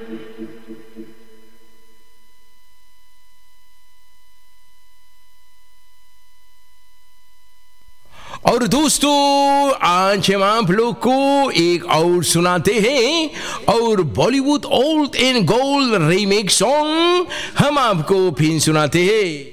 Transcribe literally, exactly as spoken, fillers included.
और दोस्तों आज हम आप लोग को एक और सुनाते हैं और Bollywood old and gold remake song हम आपको फिर सुनाते हैं।